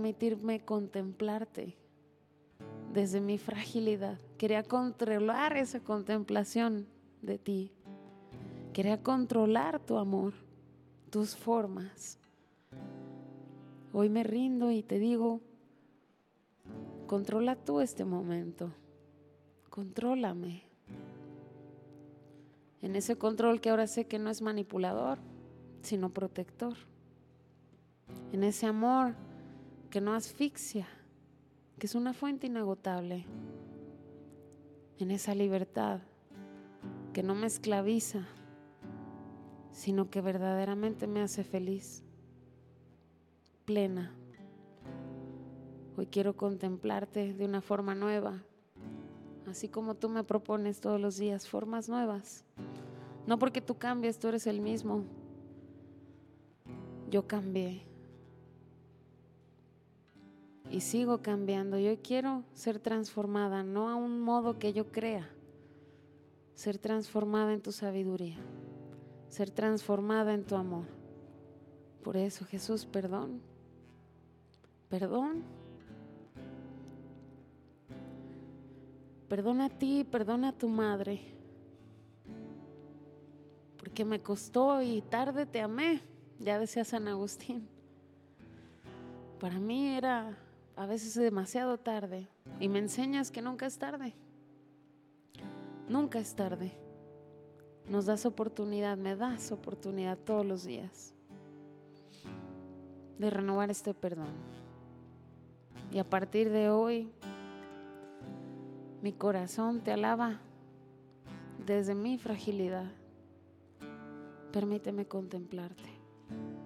permitirme contemplarte desde mi fragilidad. Quería controlar esa contemplación de ti. Quería controlar tu amor, tus formas. Hoy me rindo y te digo, controla tú este momento. Contrólame. En ese control que ahora sé que no es manipulador, sino protector. En ese amor que no asfixia, que es una fuente inagotable. En esa libertad que no me esclaviza, sino que verdaderamente me hace feliz, plena. Hoy quiero contemplarte de una forma nueva, así como tú me propones todos los días formas nuevas. No porque tú cambies, tú eres el mismo. Yo cambié y sigo cambiando. Yo quiero ser transformada, no a un modo que yo crea, ser transformada en tu sabiduría, ser transformada en tu amor. Por eso, Jesús, perdón. Perdona a ti, perdona a tu madre, porque me costó y tarde te amé, ya decía San Agustín. Para mí era a veces demasiado tarde y me enseñas que nunca es tarde. Nunca es tarde. Nos das oportunidad, me das oportunidad todos los días de renovar este perdón. Y a partir de hoy, mi corazón te alaba desde mi fragilidad. Permíteme contemplarte.